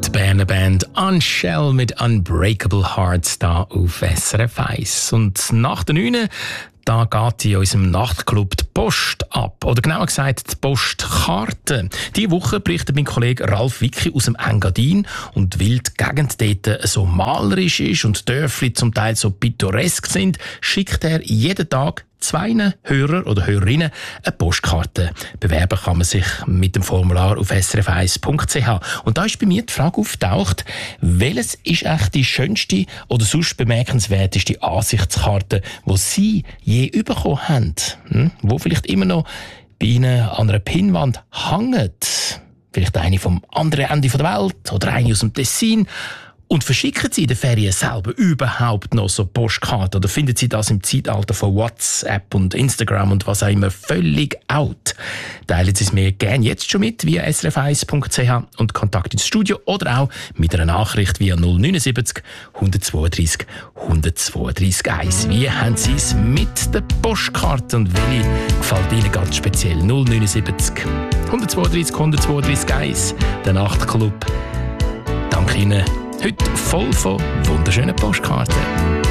Die Berner Band Unshell mit Unbreakable Hearts da auf SRF 1. Und nach der 9 da geht in unserem Nachtclub die Post ab. Oder genauer gesagt, die Postkarte. Diese Woche berichtet mein Kollege Ralf Wicki aus dem Engadin. Und weil die Gegend dort so malerisch ist und die Dörfli zum Teil so pittoresk sind, schickt er jeden Tag 2 Hörer oder Hörerinnen eine Postkarte. Bewerben kann man sich mit dem Formular auf srf1.ch. Und da ist bei mir die Frage aufgetaucht, welches ist echt die schönste oder sonst bemerkenswerteste Ansichtskarte, die Sie je bekommen haben? Wo vielleicht immer noch bei Ihnen an einer Pinnwand hängt? Vielleicht eine vom anderen Ende der Welt oder eine aus dem Tessin? Und verschicken Sie in den Ferien selber überhaupt noch so Postkarten? Oder finden Sie das im Zeitalter von WhatsApp und Instagram und was auch immer völlig out? Teilen Sie es mir gerne jetzt schon mit via srf1.ch und Kontakt ins Studio oder auch mit einer Nachricht via 079 132 132 1. Wie haben Sie es mit der Postkarte und welche gefällt Ihnen ganz speziell? 079 132 132 1. Der Nachtclub. Danke Ihnen. Heute voll von wunderschönen Postkarten.